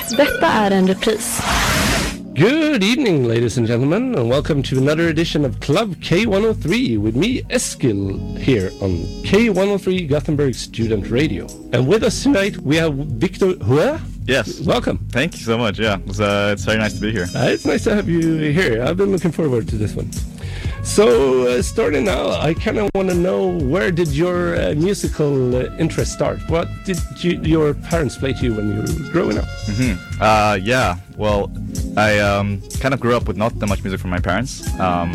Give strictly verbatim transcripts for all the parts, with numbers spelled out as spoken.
Detta är en repris. Good evening, ladies and gentlemen, and welcome to another edition of Club K one oh three with me, Eskil, here on K one oh three Gothenburg Student Radio. And with us tonight, we have Victor Hua. Yes. Welcome. Thank you so much. Yeah, it's, uh, it's very nice to be here. Uh, it's nice to have you here. I've been looking forward to this one. So, uh, starting now, I kind of want to know, where did your uh, musical uh, interest start? What did you, your parents play to you when you were growing up? Mm-hmm. Uh, yeah, well, I um, kind of grew up with not that much music from my parents. Um,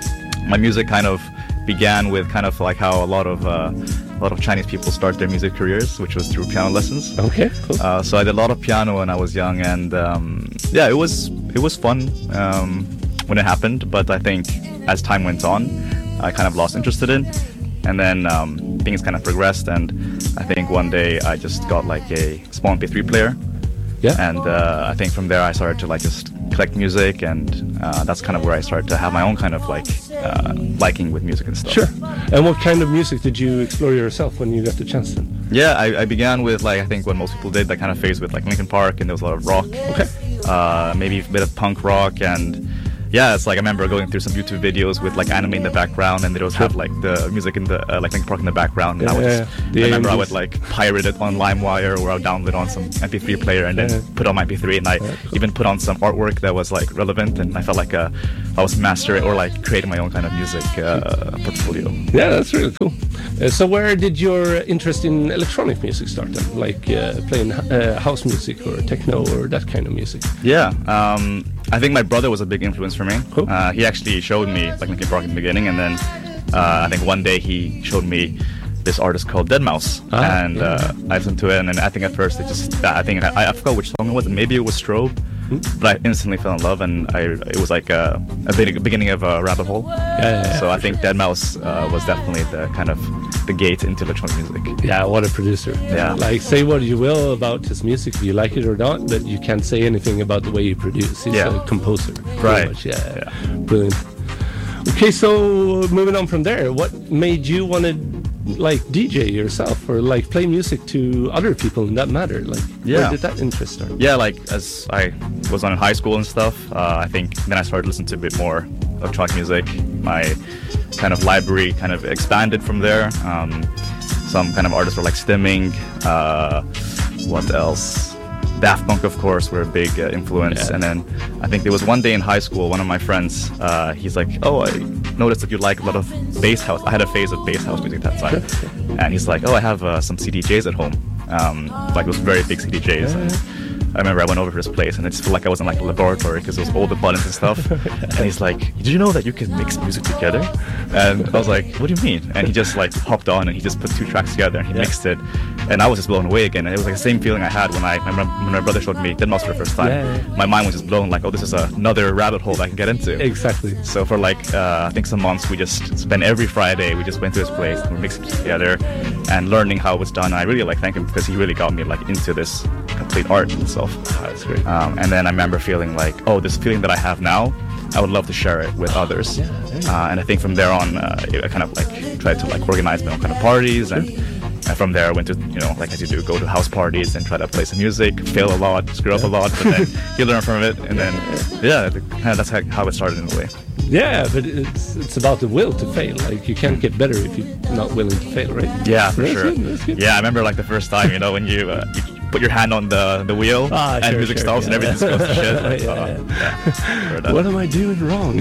my music kind of began with kind of like how a lot of uh, a lot of Chinese people start their music careers, which was through piano lessons. Okay, cool. Uh, so I did a lot of piano when I was young, and um, yeah, it was it was fun um, when it happened. But I think as time went on, I kind of lost interest in it, and then um, things kind of progressed. And I think one day I just got like a small M P three player. Yeah. And uh, I think from there I started to like just collect music, and uh, that's kind of where I started to have my own kind of like uh, liking with music and stuff. Sure. And what kind of music did you explore yourself when you got the chance then? Yeah, I, I began with like I think what most people did, that kind of phase with like Linkin Park, and there was a lot of rock. Okay. Uh, maybe a bit of punk rock, and yeah, it's like I remember going through some YouTube videos with like anime in the background, and they would have like the music in the uh, like Linkin Park in the background. And yeah, I would yeah, just, yeah. I remember I I would like pirate it on LimeWire, or I would download it on some M P three player, and then yeah. put on my M P three, and I yeah, cool. even put on some artwork that was like relevant, and I felt like uh, I was mastering or like creating my own kind of music uh, portfolio. Yeah, that's really cool. Uh, so where did your interest in electronic music start then? Like uh, playing uh, house music or techno or that kind of music? Yeah, um, I think my brother was a big influence for me. Cool. Uh, he actually showed me like Linkin Park in the beginning, and then uh, I think one day he showed me this artist called deadmau five, ah, and yeah. uh, I listened to it, and then I think at first it just I think I, I forgot which song it was. Maybe it was Strobe, hmm? but I instantly fell in love, and I it was like a, a big, beginning of a rabbit hole. Yeah, yeah, yeah, so I think sure. deadmau five uh, was definitely the kind of the gate into electronic music. Yeah, what a producer. Yeah. Like, say what you will about his music, if you like it or not, but you can't say anything about the way he produces. He's Yeah. a composer. Right. Much. Yeah, Yeah. Brilliant. Okay, so moving on from there, what made you want to like D J yourself, or like play music to other people in that matter? Like, Yeah. where did that interest start? Yeah, like as I was on in high school and stuff, uh, I think then I started listening to a bit more electronic music. My kind of library kind of expanded from there. Um, some kind of artists were like Stimming. Uh, what else? Daft Punk, of course, were a big uh, influence. Yeah. And then I think there was one day in high school, one of my friends, uh, he's like, oh, I noticed that you like a lot of bass house. I had a phase of bass house music at that time. And he's like, oh, I have uh, some C D Js at home. Um, like those very big C D Js. Yeah. And I remember I went over to his place, and it just felt like I was in like a laboratory, because it was all the buttons and stuff. And he's like, did you know that you can mix music together? And I was like, what do you mean? And he just like hopped on, and he just put two tracks together, and he Yeah. mixed it. And I was just blown away again. And it was like the same feeling I had when I, I remember when my brother showed me deadmau five for the first time. Yeah, yeah. My mind was just blown, like, oh, this is another rabbit hole that I can get into. Exactly. So for like, uh, I think some months, we just spent every Friday, we just went to his place, and we mixed it together and learning how it was done. And I really like thank him, because he really got me like into this complete art itself. Oh, that's great. Um, and then I remember feeling like, oh, this feeling that I have now, I would love to share it with others. Yeah, yeah. Uh, and I think from there on, uh, I kind of like tried to like organize my own kind of parties, and, and from there I went to, you know, like as you do, go to house parties and try to play some music, fail a lot, screw up a lot, but then you learn from it, and then yeah, the, kind of that's how, how it started in a way. Yeah, but it's it's about the will to fail. Like, you can't get better if you're not willing to fail, right? Yeah, for That's sure. good, that's good. Yeah, I remember like the first time, you know, when you, uh, you put your hand on the the wheel Ah, and sure, music sure, stops yeah. and everything goes to shit. Like, Yeah, uh, yeah. yeah. What am I doing wrong?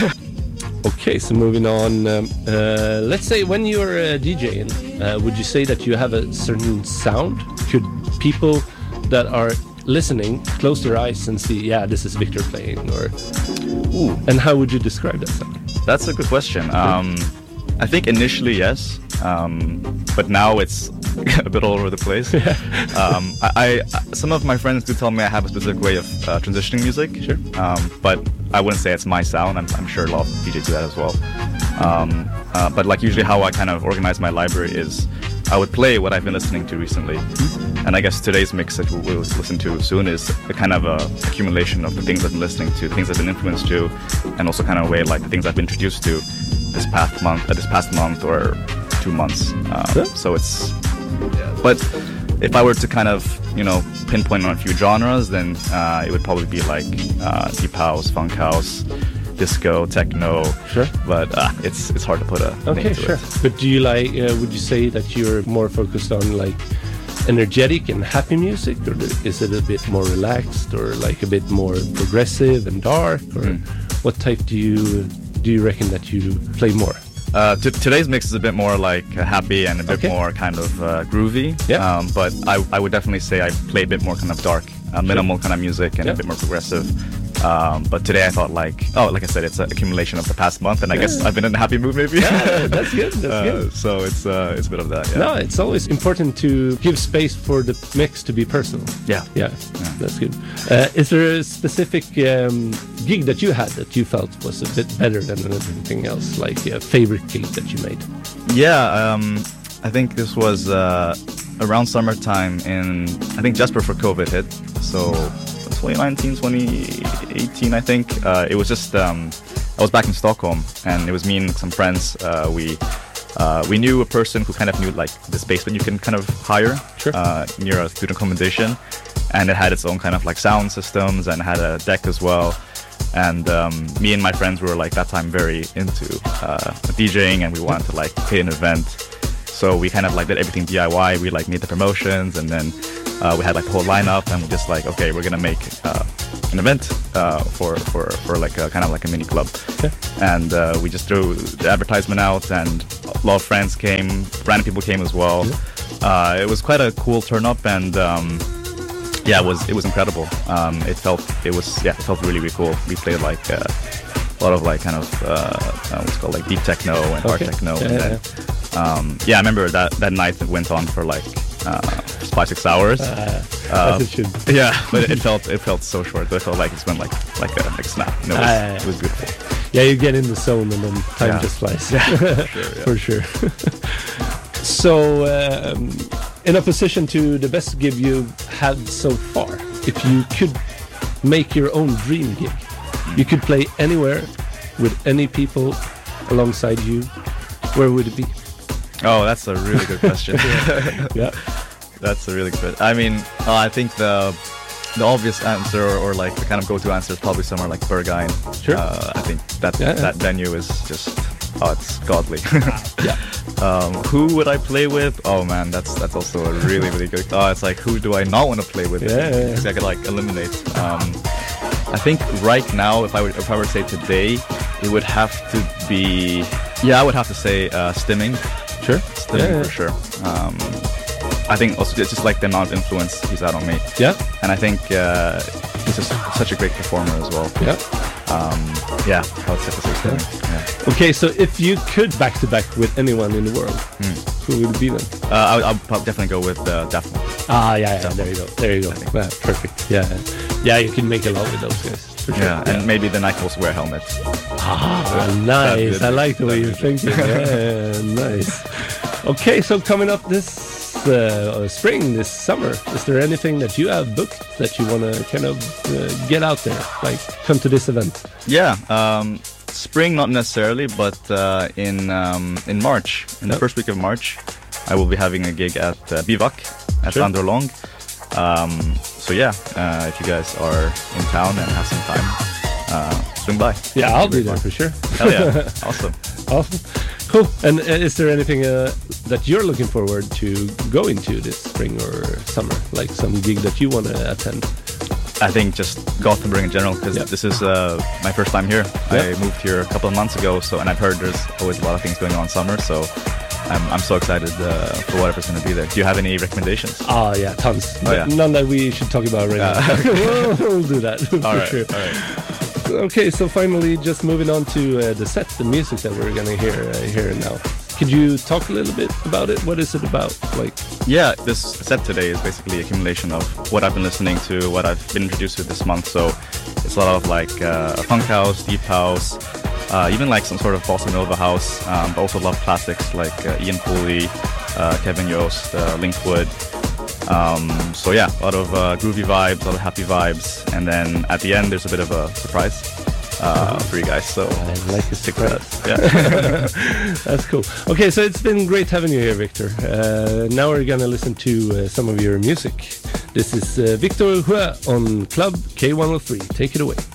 Okay, so moving on. Um, uh, let's say when you're uh, DJing, uh, would you say that you have a certain sound? Could people that are listening close their eyes and see, yeah, this is Victor playing, or Ooh. and how would you describe that sound? That's a good question. Um, I think initially, yes. Um, but now it's a bit all over the place. um, I, I some of my friends do tell me I have a specific way of uh, transitioning music. Sure. Um, but I wouldn't say it's my sound. I'm, I'm sure a lot of D Js do that as well. Um, uh, but like usually how I kind of organize my library is I would play what I've been listening to recently. And I guess today's mix that we'll listen to soon is a kind of a accumulation of the things I've been listening to, the things I've been influenced to, and also kind of a way like the things I've been introduced to this past month, uh, this past month or two months. Um, yeah. So it's, but if I were to kind of, you know, pinpoint on a few genres, then uh, it would probably be like uh, deep house, funk house, disco, techno. Sure. But uh, it's it's hard to put a Okay, name to sure. it. But do you like? Uh, would you say that you're more focused on like energetic and happy music, or is it a bit more relaxed, or like a bit more progressive and dark, or Mm. what type do you do you reckon that you play more? Uh, t- today's mix is a bit more like uh, happy and a bit Okay. more kind of uh, groovy. Yeah. Um, but I, I would definitely say I play a bit more kind of dark, uh, minimal kind of music and Yeah. a bit more progressive. Um, but today I thought like, oh, like I said, it's an accumulation of the past month, and I guess I've been in a happy mood maybe. Yeah, that's good. That's Uh, good. so it's uh, it's a bit of that. Yeah. No, it's always important to give space for the mix to be personal. Yeah. Yeah, that's good. Uh, is there a specific um, gig that you had that you felt was a bit better than everything else, like a favorite gig that you made? Yeah, um, I think this was uh, around summertime in, I think just before COVID hit. So twenty nineteen, twenty eighteen, I think. Uh, it was just, um, I was back in Stockholm, and it was me and some friends. Uh, we uh, we knew a person who kind of knew like this basement you can kind of hire Sure. uh, near a student accommodation. And it had its own kind of like sound systems and had a deck as well. And um, me and my friends were like that time very into uh, DJing, and we wanted to like create an event. So we kind of like did everything D I Y. We like made the promotions, and then uh, we had like the whole lineup, and we just like, okay, we're gonna make uh, an event uh, for for for like a kind of like a mini club. Okay. And uh, we just threw the advertisement out, and a lot of friends came, random people came as well. Uh, it was quite a cool turn up, and um, yeah, it was it was incredible. Um, it felt it was yeah, it felt really really cool. We played like uh, a lot of like kind of uh, uh, what's it called like deep techno and hard Okay. techno, Yeah, and yeah, then um, yeah, I remember that that night it went on for like uh, five six hours. Uh, Uh, as it should. yeah, but it, it felt it felt so short. But it felt like it went like like a like a snap. You know, it, was, Ah, yeah, yeah. it was beautiful. Yeah, you get in the zone and then time Yeah. just flies. Sure, yeah. For sure. So, um, in opposition to the best gig you've had so far, if you could make your own dream gig, you could play anywhere with any people alongside you, where would it be? Oh, that's a really good question. Yeah. That's a really good. I mean, uh, I think the the obvious answer, or, or like the kind of go-to answer, is probably somewhere like Berghain. Sure. Uh, I think that Yeah, yeah. that venue is just oh, it's godly. Yeah. Um, who would I play with? Oh man, that's that's also a really really good. Oh, it's like who do I not want to play with? Yeah, yeah, yeah. So I could like eliminate. Um, I think right now, if I would if I were to say today, it would have to be. Yeah, I would have to say uh, Stimming. Sure. Stimming Yeah, yeah. for sure. Um, I think also it's just like the amount of influence he's had on me. Yeah. And I think uh, he's just such a great performer as well. Yeah. Um, yeah, I would say to say Stimming. Yeah. Okay, so if you could back to back with anyone in the world, Hmm. who would it be then? Uh, I would, I would probably definitely go with uh, Daft Punk. Ah, yeah, yeah. There you go. There you go. Yeah, perfect. Yeah, yeah. You can make a lot with those guys. For sure. Yeah, and maybe then I can also wear a helmet. Ah, nice. That'd I be- like the way you're that'd be thinking. Yeah, nice. Okay, so coming up this uh, spring, this summer, is there anything that you have booked that you want to kind of uh, get out there? Like, come to this event? Yeah, um, spring not necessarily, but uh, in um, in March, in the Yep. first week of March, I will be having a gig at uh, Bivak at Sure. Vandrolong. Um, so yeah, uh, if you guys are in town and have some time, uh, swing by. Yeah, I'll be Very there fun. for sure. Hell yeah, awesome. Awesome. Cool. And uh, is there anything uh, that you're looking forward to going to this spring or summer? Like some gig that you want to attend? I think just Gothenburg in general, because Yeah. this is uh, my first time here. Yeah. I moved here a couple of months ago, so and I've heard there's always a lot of things going on in summer, so I'm, I'm so excited uh, for whatever's going to be there. Do you have any recommendations? Ah, yeah, tons. Oh, yeah. None that we should talk about right Uh, now. we'll, we'll do that. for all right, sure. all right. Okay, so finally, just moving on to uh, the set, the music that we're gonna hear uh, here now. Could you talk a little bit about it? What is it about? Like, Yeah, this set today is basically accumulation of what I've been listening to, what I've been introduced to this month. So it's a lot of like uh, funk house, deep house, uh, even like some sort of bossa nova house, um, but also a lot of classics like uh, Ian Pooley, uh, Kevin Yost, uh, Linkwood. Um, so yeah, a lot of uh, groovy vibes, a lot of happy vibes, and then at the end there's a bit of a surprise. uh, for you guys. So I like to stick stick with that. Yeah. That's cool. Okay, so it's been great having you here, Victor. Uh, now we're gonna listen to uh, some of your music. This is uh, Victor Hua on Club K one oh three. Take it away.